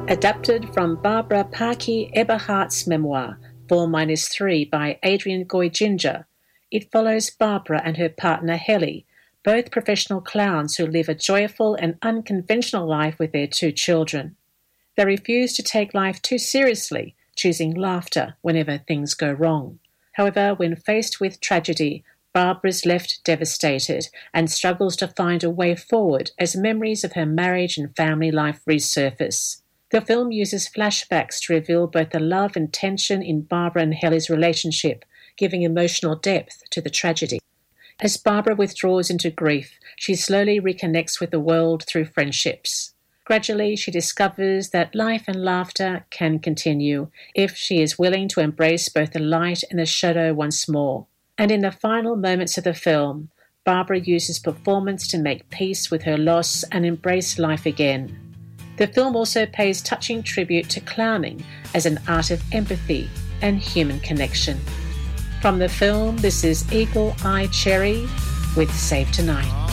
Adapted from Barbara Parkey Eberhardt's memoir, 4-3 by Adrian Goy Ginger, it follows Barbara and her partner Helly, both professional clowns who live a joyful and unconventional life with their 2 children. They refuse to take life too seriously, choosing laughter whenever things go wrong. However, when faced with tragedy, Barbara is left devastated and struggles to find a way forward as memories of her marriage and family life resurface. The film uses flashbacks to reveal both the love and tension in Barbara and Helly's relationship, giving emotional depth to the tragedy. As Barbara withdraws into grief, she slowly reconnects with the world through friendships. Gradually, she discovers that life and laughter can continue if she is willing to embrace both the light and the shadow once more. And in the final moments of the film, Barbara uses performance to make peace with her loss and embrace life again. The film also pays touching tribute to clowning as an art of empathy and human connection. From the film, this is Eagle Eye Cherry with Save Tonight.